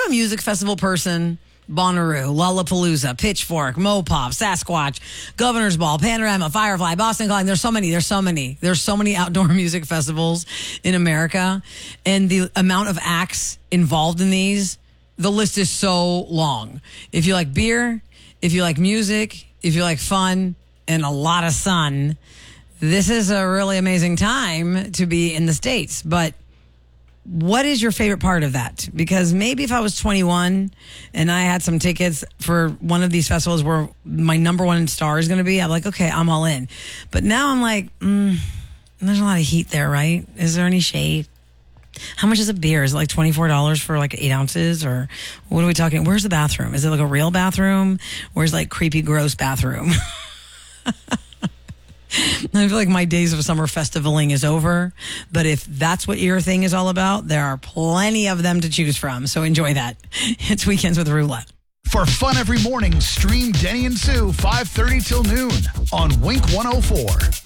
a music festival person, Bonnaroo, Lollapalooza, Pitchfork, Mopop, Sasquatch, Governor's Ball, Panorama, Firefly, Boston Calling. There's so many outdoor music festivals in America. And the amount of acts involved in these, the list is so long. If you like beer, if you like music, if you like fun and a lot of sun, this is a really amazing time to be in the States. But what is your favorite part of that? Because maybe if I was 21 and I had some tickets for one of these festivals where my number one star is going to be, I'm like, okay, I'm all in. But now I'm like, there's a lot of heat there, right? Is there any shade? How much is a beer? Is it like $24 for like 8 ounces? Or what are we talking? Where's the bathroom? Is it like a real bathroom? Where's like creepy, gross bathroom? I feel like my days of summer festivaling is over. But if that's what your thing is all about, there are plenty of them to choose from. So enjoy that. It's Weekends with Roulette. For fun every morning, stream Denny and Sue 5:30 till noon on Wink 104.